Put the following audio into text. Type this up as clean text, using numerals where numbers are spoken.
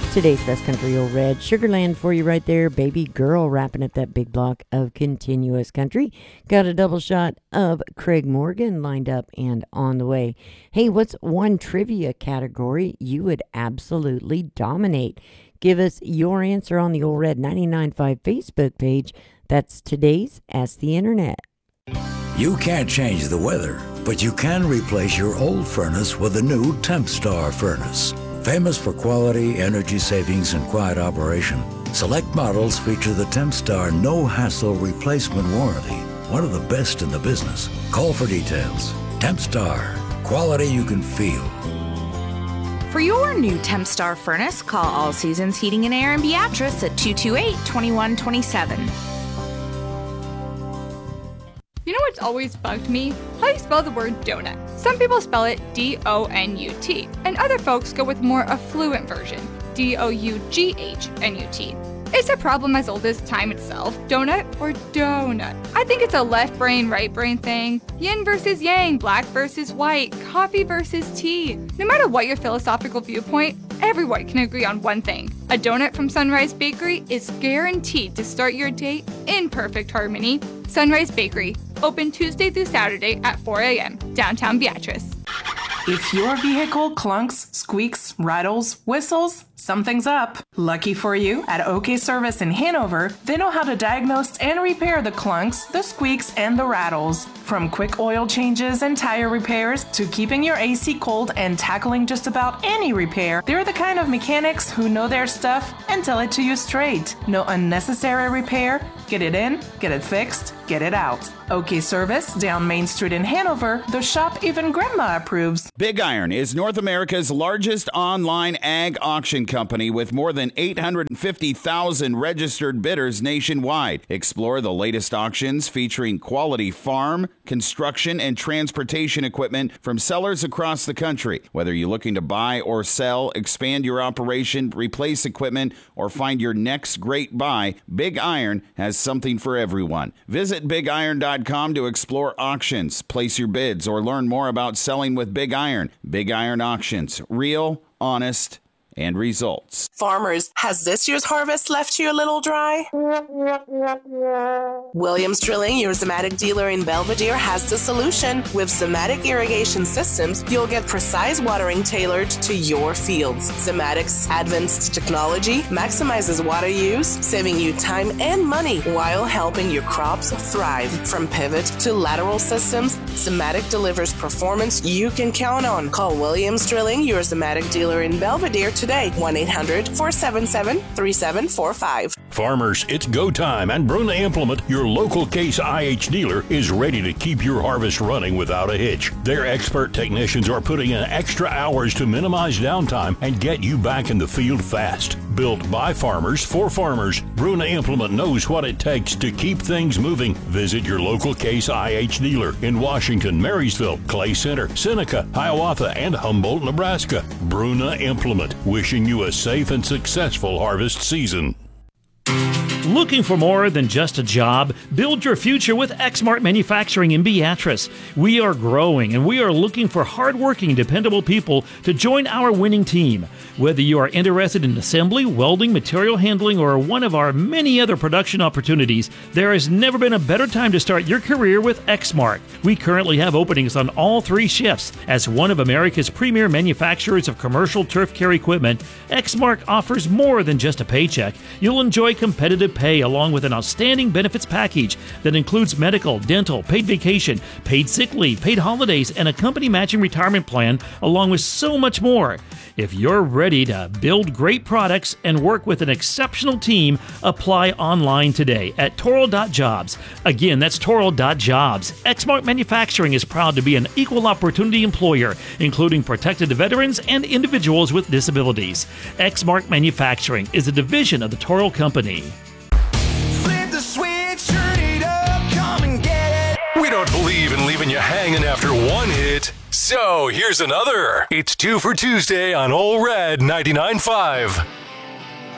Today's Best Country Old Red. Sugarland for you right there. Baby Girl wrapping up that big block of continuous country. Got a double shot of Craig Morgan lined up and on the way. Hey, what's one trivia category you would absolutely dominate? Give us your answer on the Old Red 99.5 Facebook page. That's today's Ask the Internet. You can't change the weather, but you can replace your old furnace with a new TempStar furnace. Famous for quality, energy savings, and quiet operation, select models feature the TempStar no-hassle replacement warranty, one of the best in the business. Call for details. TempStar, quality you can feel. For your new TempStar furnace, call All Seasons Heating and Air in Beatrice at 228-2127. You know what's always bugged me? How you spell the word donut. Some people spell it D-O-N-U-T, and other folks go with more affluent version, D-O-U-G-H-N-U-T. It's a problem as old as time itself, donut or donut. I think it's a left brain, right brain thing. Yin versus yang, black versus white, coffee versus tea. No matter what your philosophical viewpoint, everyone can agree on one thing. A donut from Sunrise Bakery is guaranteed to start your day in perfect harmony. Sunrise Bakery, open Tuesday through Saturday at 4 a.m., downtown Beatrice. If your vehicle clunks, squeaks, rattles, whistles, something's up. Lucky for you, at OK Service in Hanover, they know how to diagnose and repair the clunks, the squeaks, and the rattles. From quick oil changes and tire repairs to keeping your AC cold and tackling just about any repair, they're the kind of mechanics who know their stuff and tell it to you straight. No unnecessary repair. Get it in, get it fixed, get it out. OK Service, down Main Street in Hanover, the shop even Grandma approves. Big Iron is North America's largest online ag auction company with more than 850,000 registered bidders nationwide. Explore the latest auctions featuring quality farm, construction, and transportation equipment from sellers across the country. Whether you're looking to buy or sell, expand your operation, replace equipment, or find your next great buy, Big Iron has something for everyone. Visit BigIron.com to explore auctions, place your bids, or learn more about selling with Big Iron. Big Iron Auctions. Real, honest, and results. Farmers, has this year's harvest left you a little dry? Williams Drilling, your Zematic dealer in Belvedere, has the solution. With Zematic irrigation systems, you'll get precise watering tailored to your fields. Zematic's advanced technology maximizes water use, saving you time and money while helping your crops thrive. From pivot to lateral systems, Zematic delivers performance you can count on. Call Williams Drilling, your Zematic dealer in Belvedere today. 1-800-477-3745. Farmers, it's go time, and Bruna Implement, your local Case IH dealer, is ready to keep your harvest running without a hitch. Their expert technicians are putting in extra hours to minimize downtime and get you back in the field fast. Built by farmers for farmers, Bruna Implement knows what it takes to keep things moving. Visit your local Case IH dealer in Washington, Marysville, Clay Center, Seneca, Hiawatha, and Humboldt, Nebraska. Bruna Implement, wishing you a safe and successful harvest season. Looking for more than just a job? Build your future with Exmart Manufacturing in Beatrice. We are growing and we are looking for hardworking, dependable people to join our winning team. Whether you are interested in assembly, welding, material handling, or one of our many other production opportunities, there has never been a better time to start your career with Exmart. We currently have openings on all three shifts. As one of America's premier manufacturers of commercial turf care equipment, Exmart offers more than just a paycheck. You'll enjoy competitive pay along with an outstanding benefits package that includes medical, dental, paid vacation, paid sick leave, paid holidays, and a company matching retirement plan, along with so much more. If you're ready to build great products and work with an exceptional team, apply online today at Toro.jobs. Again, that's Toro.jobs. Exmart Manufacturing is proud to be an equal opportunity employer, including protected veterans and individuals with disabilities. Exmart Manufacturing is a division of the Toro Company. Flip the switch, turn it up, come and get it. We don't believe in leaving you hanging after one hit. So here's another. It's 2 for Tuesday on Old Red 99.5.